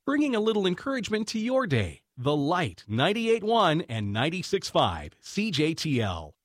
bringing a little encouragement to your day. The Light 98.1 and 96.5 CJTL.